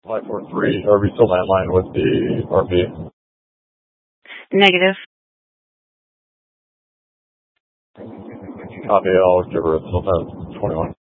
543, are we still landline with the RV? Negative. Copy, I'll give her a 21.